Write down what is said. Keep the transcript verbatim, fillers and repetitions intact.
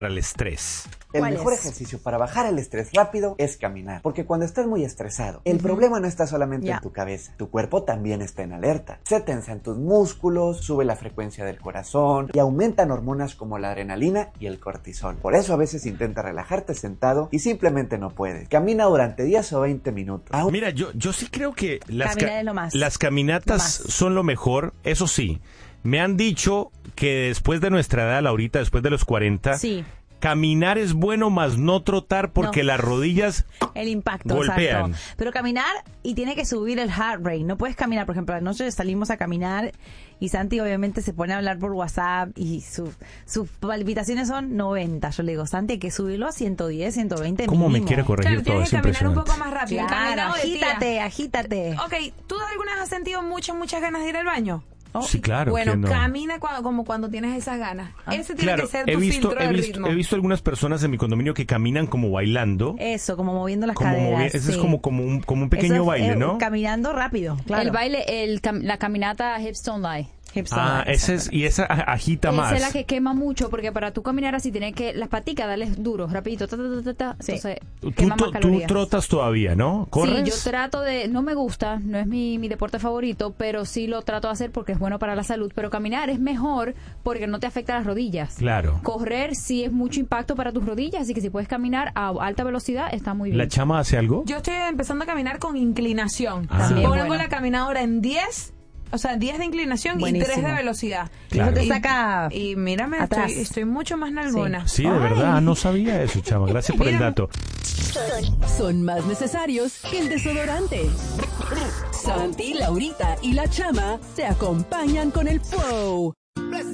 Al estrés. El mejor es? ejercicio para bajar el estrés rápido es caminar, porque cuando estás muy estresado, el uh-huh. problema no está solamente yeah. en tu cabeza, tu cuerpo también está en alerta. Se tensan tus músculos, sube la frecuencia del corazón y aumentan hormonas como la adrenalina y el cortisol. Por eso a veces intenta relajarte sentado y simplemente no puedes. Camina durante diez o veinte minutos. Aún... Mira, yo, yo sí creo que las, ca- lo más. las caminatas lo son lo mejor, eso sí. Me han dicho que después de nuestra edad, Laurita, después de los cuarenta, sí. caminar es bueno, más no trotar porque no. las rodillas el impacto, golpean. Exacto. Pero caminar y tiene que subir el heart rate. No puedes caminar, por ejemplo, anoche salimos a caminar y Santi obviamente se pone a hablar por WhatsApp y su, sus palpitaciones son noventa. Yo le digo, Santi, hay que subirlo a ciento diez, ciento veinte ¿Cómo mínimo? me quiere corregir claro, todo? Tienes que caminar un poco más rápido. Claro, agítate, agítate. Ok, ¿tú alguna vez has sentido muchas, muchas ganas de ir al baño? Oh, sí, claro. Bueno, no? camina cuando, como cuando tienes esas ganas. Ah, Ese tiene claro, que ser tu he visto, filtro he de visto, ritmo. He visto algunas personas en mi condominio que caminan como bailando. Eso, como moviendo las como caderas. Movi- ese sí. es como, como, un, como un pequeño Eso es, baile, eh, ¿no? Caminando rápido, claro. El baile, el, la caminata Hips Don't Lie. Ah, ese es, y esa agita esa más. Esa es la que quema mucho, porque para tú caminar así tienes que las paticas darles duro, rapidito, ta, ta, ta, ta, ta, sí. entonces tú, quema tú, más calorías. Tú trotas todavía, ¿no? ¿Corres? Sí, yo trato de, no me gusta, no es mi, mi deporte favorito, pero sí lo trato de hacer porque es bueno para la salud, pero caminar es mejor porque no te afecta las rodillas. Claro. Correr sí es mucho impacto para tus rodillas, así que si puedes caminar a alta velocidad está muy bien. ¿La Chama hace algo? Yo estoy empezando a caminar con inclinación. Ah. Pongo bueno. la caminadora en diez. O sea, diez de inclinación Buenísimo. y tres de velocidad. Claro. Eso te saca Y, y mírame, atrás. estoy, estoy mucho más nalgona. Sí, sí, de verdad, no sabía eso, Chama. Gracias por el dato. Son más necesarios que el desodorante. Santi, Laurita y la Chama te acompañan con el flow.